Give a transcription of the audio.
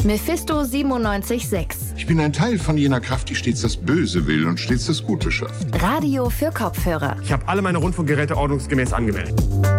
Mephisto 97.6. Ich bin ein Teil von jener Kraft, die stets das Böse will und stets das Gute schafft. Radio für Kopfhörer. Ich habe alle meine Rundfunkgeräte ordnungsgemäß angemeldet.